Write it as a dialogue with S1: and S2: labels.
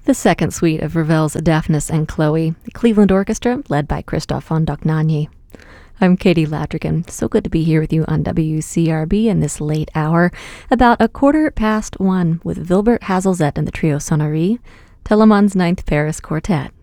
S1: The second suite of Ravel's Daphnis and Chloe, the Cleveland Orchestra, led by Christoph von Dohnanyi. I'm Katie Ladrigan. So good to be here with you on WCRB in this late hour, about 1:15 with Wilbert Hazelzet and the Trio Sonnerie, Telemann's Ninth Paris Quartet.